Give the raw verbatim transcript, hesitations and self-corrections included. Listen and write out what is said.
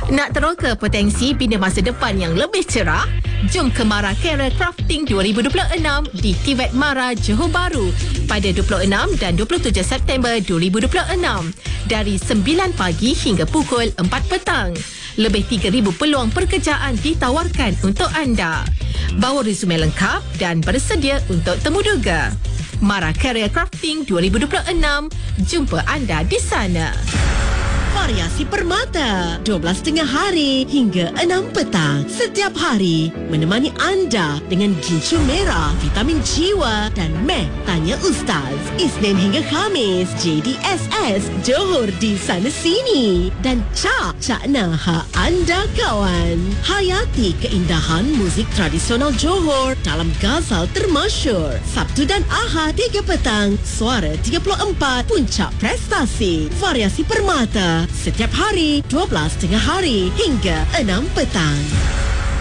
Nak teroka potensi bina masa depan yang lebih cerah? Jom ke Mara Career Crafting dua ribu dua puluh enam di T V E T Mara, Johor Bahru pada dua puluh enam dan dua puluh tujuh September dua ribu dua puluh enam dari sembilan pagi hingga pukul empat petang. Lebih tiga ribu peluang pekerjaan ditawarkan untuk anda. Bawa resume lengkap dan bersedia untuk temuduga. Mara Career Crafting dua ribu dua puluh enam. Jumpa anda di sana. Variasi Permata dua belas tengah hari hingga enam petang setiap hari menemani anda dengan gincu merah, vitamin jiwa dan meh tanya Ustaz. Isnin hingga Khamis J D S S Johor di sana sini dan Cak Cak Nah anda kawan. Hayati keindahan muzik tradisional Johor dalam Ghazal termasyur. Sabtu dan Ahad tiga petang Suara tiga puluh empat Puncak Prestasi. Variasi Permata setiap hari dua belas tengah hari hingga enam petang.